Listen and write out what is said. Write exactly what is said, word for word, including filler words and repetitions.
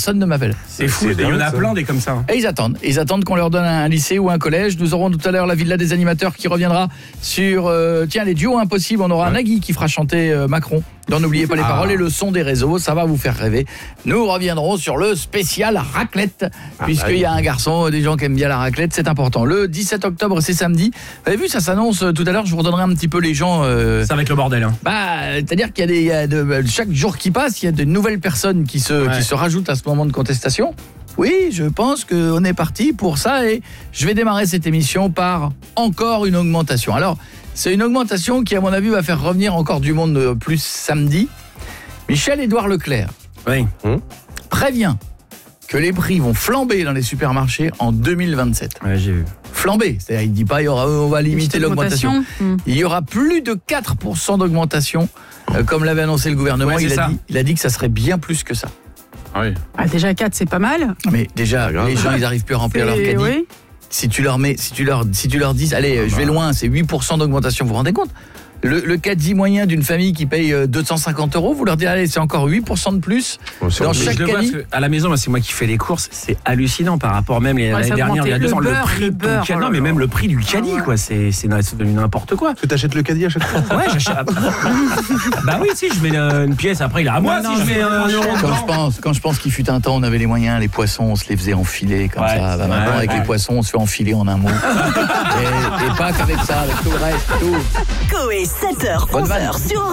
personne ne m'appelle. C'est fou, il y en a plein des comme ça. Et ils attendent, ils attendent qu'on leur donne un lycée ou un collège. Nous aurons tout à l'heure la villa des animateurs qui reviendra sur euh, tiens les duos impossibles. On aura ouais. Nagui qui fera chanter euh, Macron. Donc n'oubliez pas les ah. paroles et le son des réseaux, ça va vous faire rêver. Nous reviendrons sur le spécial raclette, ah, puisqu'il bah, y a un garçon, des gens qui aiment bien la raclette, c'est important. Le dix-sept octobre, c'est samedi. Vous avez vu, ça s'annonce tout à l'heure, je vous redonnerai un petit peu les gens. Euh... Ça va être le bordel. Hein. Bah, c'est-à-dire qu'il y a des, il y a de, chaque jour qui passe, il y a de nouvelles personnes qui se, ouais. qui se rajoutent à ce moment de contestation. Oui, je pense qu'on est parti pour ça et je vais démarrer cette émission par encore une augmentation. Alors, c'est une augmentation qui, à mon avis, va faire revenir encore du monde plus samedi. Michel-Édouard Leclerc oui. mmh. prévient que les prix vont flamber dans les supermarchés en deux mille vingt-sept. Ouais, j'ai vu. Flamber, c'est-à-dire il dit pas il y aura, on va limiter l'augmentation. Mmh. Il y aura plus de quatre pour cent d'augmentation, euh, comme l'avait annoncé le gouvernement. Ouais, il, a dit, il a dit que ça serait bien plus que ça. Oui. Ah, déjà quatre, c'est pas mal. Mais déjà, les gens, ils n'arrivent plus à remplir leur caddie. Oui. Si tu leur mets, si tu leur, si tu leur dis, allez, ah bah. je vais loin, c'est huit pour cent d'augmentation, vous vous rendez compte ? Le, le caddie moyen d'une famille qui paye deux cent cinquante euros, vous leur dites, allez, c'est encore huit pour cent de plus. Bon, dans chaque caddie. À la maison, c'est moi qui fais les courses, c'est hallucinant par rapport même ouais, l'année dernière, il y a deux ans, le prix le beurre, du non, mais même le prix du caddie, ah ouais. quoi, c'est, c'est devenu n'importe quoi. Tu t'achètes le caddie à chaque fois ? Ouais, j'achète. Bah oui, si je mets une pièce, après il est à moi, non, si je mets un euro. Quand je pense, quand je pense qu'il fut un temps, on avait les moyens, les poissons, on se les faisait enfiler comme ouais, ça. Bah, maintenant, ouais, avec ouais. les poissons, on se fait enfiler en un mot. et, et pas qu'avec ça, avec tout le reste, tout. Coé, sept heures, onze heures sur